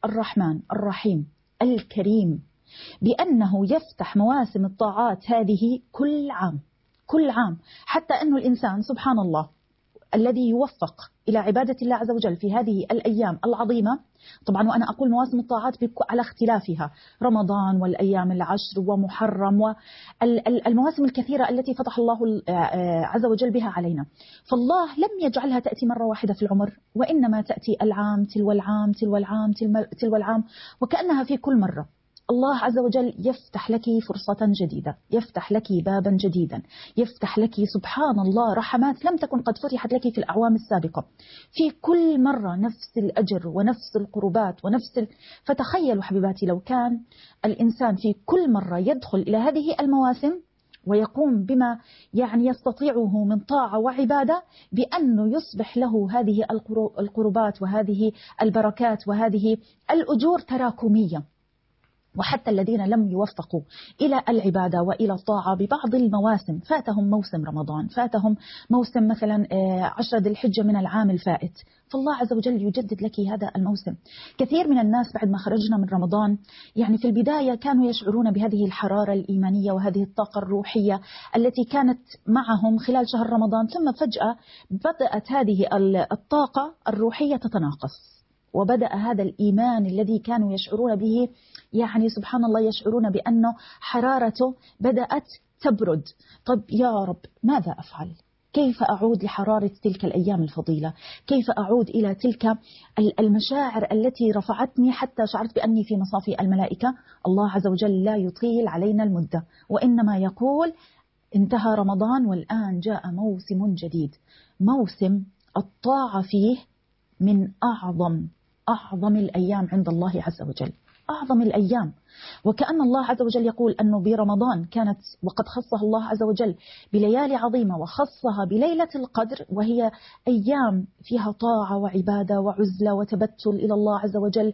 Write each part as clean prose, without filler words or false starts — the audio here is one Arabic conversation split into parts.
الرحمن الرحيم الكريم بأنه يفتح مواسم الطاعات هذه كل عام كل عام، حتى أنه الإنسان سبحان الله الذي يوفق إلى عبادة الله عز وجل في هذه الأيام العظيمة. طبعا وأنا أقول مواسم الطاعات على اختلافها، رمضان والأيام العشر ومحرم والمواسم الكثيرة التي فتح الله عز وجل بها علينا. فالله لم يجعلها تأتي مرة واحدة في العمر، وإنما تأتي العام تلو العام تلو العام تلو العام، وكأنها في كل مرة الله عز وجل يفتح لك فرصة جديدة، يفتح لك بابا جديدا، يفتح لك سبحان الله رحمات لم تكن قد فتحت لك في الأعوام السابقة، في كل مرة نفس الأجر ونفس القربات فتخيلوا حبيباتي لو كان الإنسان في كل مرة يدخل إلى هذه المواسم ويقوم بما يعني يستطيعه من طاعة وعبادة، بأنه يصبح له هذه القربات وهذه البركات وهذه الأجور تراكمية. وحتى الذين لم يوفقوا إلى العبادة وإلى الطاعة ببعض المواسم، فاتهم موسم رمضان، فاتهم موسم مثلا 10 ذي الحجة من العام الفائت، فالله عز وجل يجدد لك هذا الموسم. كثير من الناس بعد ما خرجنا من رمضان يعني في البداية كانوا يشعرون بهذه الحرارة الإيمانية وهذه الطاقة الروحية التي كانت معهم خلال شهر رمضان، ثم فجأة بدأت هذه الطاقة الروحية تتناقص، وبدأ هذا الإيمان الذي كانوا يشعرون به يعني سبحان الله يشعرون بأنه حرارته بدأت تبرد. طب يا رب ماذا أفعل؟ كيف أعود لحرارة تلك الأيام الفضيلة؟ كيف أعود إلى تلك المشاعر التي رفعتني حتى شعرت بأني في مصافي الملائكة؟ الله عز وجل لا يطيل علينا المدة، وإنما يقول انتهى رمضان والآن جاء موسم جديد، موسم الطاعة فيه من أعظم الأيام عند الله عز وجل، أعظم الأيام. وكأن الله عز وجل يقول أنه برمضان كانت وقد خصها الله عز وجل بليالي عظيمة، وخصها بليلة القدر، وهي أيام فيها طاعة وعبادة وعزلة وتبتل إلى الله عز وجل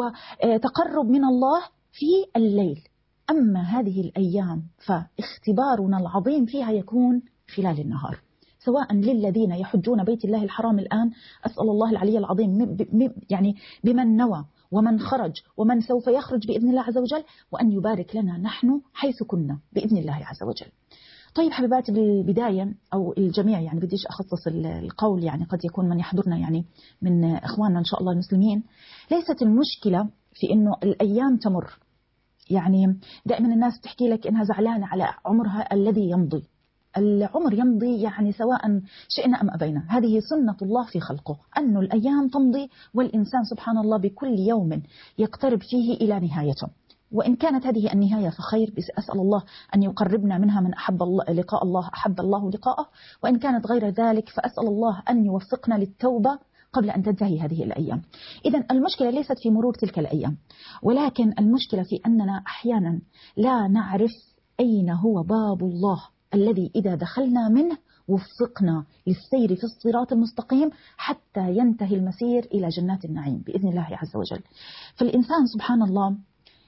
وتقرب من الله في الليل. أما هذه الأيام فاختبارنا العظيم فيها يكون خلال النهار، سواء للذين يحجون بيت الله الحرام الآن، أسأل الله العلي العظيم يعني بمن نوى ومن خرج ومن سوف يخرج بإذن الله عز وجل، وأن يبارك لنا نحن حيث كنا بإذن الله عز وجل. طيب حبيباتي، بالبداية أو الجميع يعني بديش أخصص القول، يعني قد يكون من يحضرنا يعني من إخواننا إن شاء الله المسلمين، ليست المشكلة في أنه الأيام تمر. يعني دائما الناس تحكي لك إنها زعلانة على عمرها الذي يمضي. العمر يمضي يعني سواء شئنا أم أبينا، هذه سنة الله في خلقه، أن الأيام تمضي والإنسان سبحان الله بكل يوم يقترب فيه إلى نهايته. وإن كانت هذه النهاية فخير، بس أسأل الله أن يقربنا منها، من أحب لقاء الله أحب الله لقاءه، وإن كانت غير ذلك فأسأل الله أن يوفقنا للتوبة قبل أن تنتهي هذه الأيام. إذن المشكلة ليست في مرور تلك الأيام، ولكن المشكلة في أننا أحيانا لا نعرف أين هو باب الله الذي إذا دخلنا منه وفقنا للسير في الصراط المستقيم حتى ينتهي المسير إلى جنات النعيم بإذن الله عز وجل. فالإنسان سبحان الله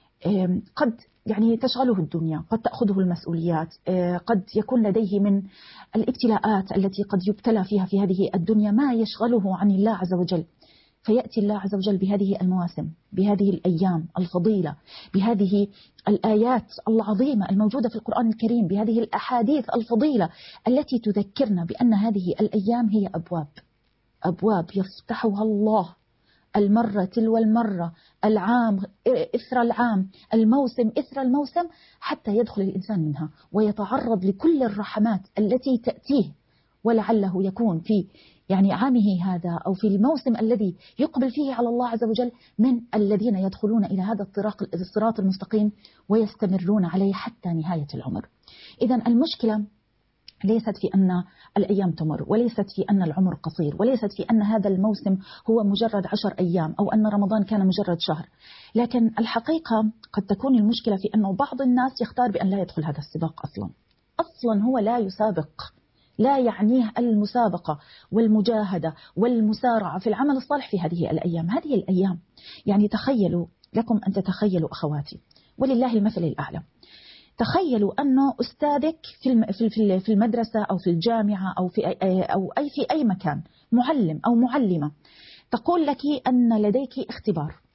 قد يعني تشغله الدنيا، قد تأخذه المسؤوليات، قد يكون لديه من الابتلاءات التي قد يبتلى فيها في هذه الدنيا ما يشغله عن الله عز وجل، فيأتي الله عز وجل بهذه المواسم، بهذه الأيام الفضيلة، بهذه الآيات العظيمة الموجودة في القرآن الكريم، بهذه الأحاديث الفضيلة التي تذكرنا بأن هذه الأيام هي أبواب يفتحها الله المرة تلو المرة، العام إثر العام، الموسم إثر الموسم، حتى يدخل الإنسان منها ويتعرض لكل الرحمات التي تأتيه، ولعله يكون في يعني عامه هذا أو في الموسم الذي يقبل فيه على الله عز وجل من الذين يدخلون إلى هذا الصراط المستقيم ويستمرون عليه حتى نهاية العمر. إذن المشكلة ليست في أن الأيام تمر، وليست في أن العمر قصير، وليست في أن هذا الموسم هو مجرد 10 أيام أو أن رمضان كان مجرد شهر، لكن الحقيقة قد تكون المشكلة في أنه بعض الناس يختار بأن لا يدخل هذا السباق أصلا هو لا يسابق، لا يعنيه المسابقة والمجاهدة والمسارعة في العمل الصالح في هذه الأيام. هذه الأيام يعني تخيلوا لكم أن تتخيلوا أخواتي ولله المثل الأعلى، تخيلوا أنه أستاذك في المدرسة أو في الجامعة أو في أي مكان، معلم أو معلمة، تقول لك أن لديك اختبار